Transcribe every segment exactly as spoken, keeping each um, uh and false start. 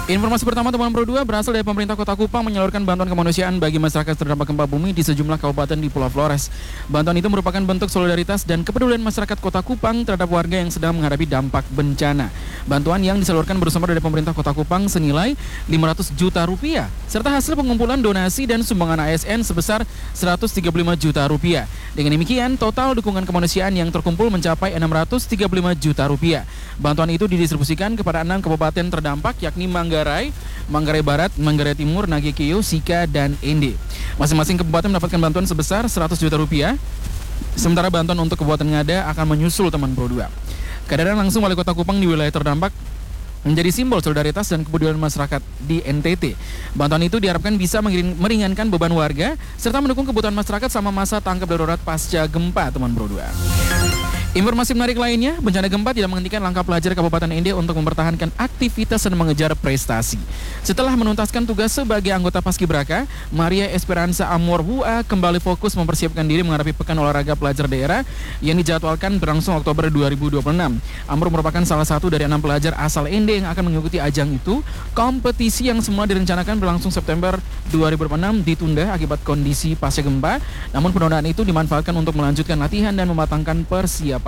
Informasi pertama teman Pro dua berasal dari pemerintah Kota Kupang menyalurkan bantuan kemanusiaan bagi masyarakat terdampak gempa bumi di sejumlah kabupaten di Pulau Flores. Bantuan itu merupakan bentuk solidaritas dan kepedulian masyarakat Kota Kupang terhadap warga yang sedang menghadapi dampak bencana. Bantuan yang disalurkan bersumber dari pemerintah Kota Kupang senilai lima ratus juta rupiah, serta hasil pengumpulan donasi dan sumbangan A S N sebesar seratus tiga puluh lima juta rupiah. Dengan demikian, total dukungan kemanusiaan yang terkumpul mencapai enam ratus tiga puluh lima juta rupiah. Bantuan itu didistribusikan kepada enam kabupaten terdampak yakni Manggarai, Manggarai Barat, Manggarai Timur, Nagekeo, Sika, dan Ende. Masing-masing kabupaten mendapatkan bantuan sebesar seratus juta rupiah. Sementara bantuan untuk Kabupaten Ngada akan menyusul teman Pro dua. Kehadiran langsung Wali Kota Kupang di wilayah terdampak menjadi simbol solidaritas dan kepedulian masyarakat di N T T. Bantuan itu diharapkan bisa meringankan beban warga serta mendukung kebutuhan masyarakat sama masa tanggap darurat pasca gempa teman Pro dua. Informasi menarik lainnya, bencana gempa tidak menghentikan langkah pelajar Kabupaten Ende untuk mempertahankan aktivitas dan mengejar prestasi. Setelah menuntaskan tugas sebagai anggota Paskibraka, Maria Esperanza Amor Bua kembali fokus mempersiapkan diri menghadapi Pekan Olahraga Pelajar Daerah yang dijadwalkan berlangsung Oktober dua ribu dua puluh enam. Amor merupakan salah satu dari enam pelajar asal Ende yang akan mengikuti ajang itu. Kompetisi yang semula direncanakan berlangsung September dua ribu dua puluh enam ditunda akibat kondisi pasca gempa, namun penundaan itu dimanfaatkan untuk melanjutkan latihan dan mematangkan persiapan.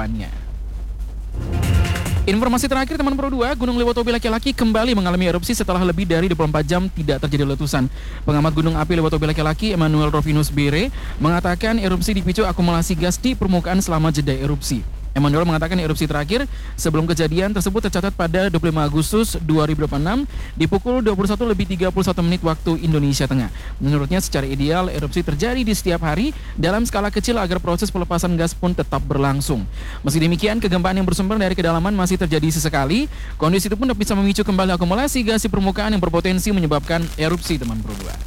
Informasi terakhir teman Pro dua, Gunung Lewatobi laki-laki kembali mengalami erupsi setelah lebih dari dua puluh empat jam tidak terjadi letusan. Pengamat Gunung Api Lewatobi laki-laki Emmanuel Rovinus Bere mengatakan erupsi dipicu akumulasi gas di permukaan selama jeda erupsi. Emmanuel mengatakan erupsi terakhir sebelum kejadian tersebut tercatat pada dua puluh lima Agustus dua ribu dua puluh enam di pukul dua puluh satu lebih tiga puluh satu menit waktu Indonesia Tengah. Menurutnya secara ideal erupsi terjadi di setiap hari dalam skala kecil agar proses pelepasan gas pun tetap berlangsung. Meski demikian, kegempaan yang bersumber dari kedalaman masih terjadi sesekali. Kondisi itu pun bisa memicu kembali akumulasi gas di permukaan yang berpotensi menyebabkan erupsi teman Pro dua.